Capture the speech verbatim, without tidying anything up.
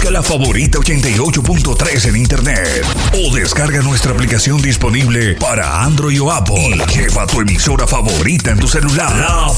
Busca La Favorita ochenta y ocho punto tres en internet o descarga nuestra aplicación disponible para Android o Apple y lleva tu emisora favorita en tu celular. La